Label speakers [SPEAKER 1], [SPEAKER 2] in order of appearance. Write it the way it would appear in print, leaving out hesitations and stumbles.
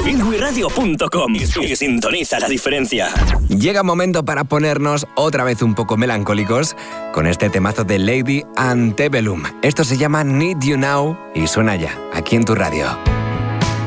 [SPEAKER 1] finwiradio.com y sintoniza la diferencia.
[SPEAKER 2] Llega momento para ponernos otra vez un poco melancólicos con este temazo de Lady Antebellum. Esto se llama Need You Now y suena ya aquí en tu radio.